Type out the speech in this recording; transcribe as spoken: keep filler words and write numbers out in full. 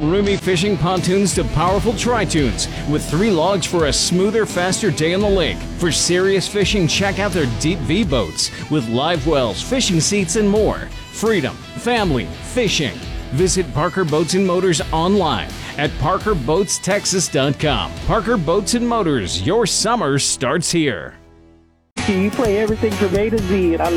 roomy fishing pontoons to powerful tri-tunes with three logs for a smoother, faster day on the lake. For serious fishing, check out their Deep V boats with live wells, fishing seats, and more. Freedom, family, fishing. Visit Parker Boats and Motors online at parker boats texas dot com. Parker Boats and Motors, your summer starts here. You play everything from A to Z, and I